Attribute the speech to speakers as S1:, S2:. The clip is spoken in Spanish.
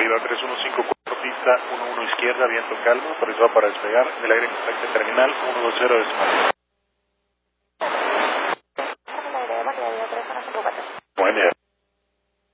S1: Bolívar 3154, pista 11 izquierda, viento calmo, autorizado para despegar, del aire contacto terminal 120 de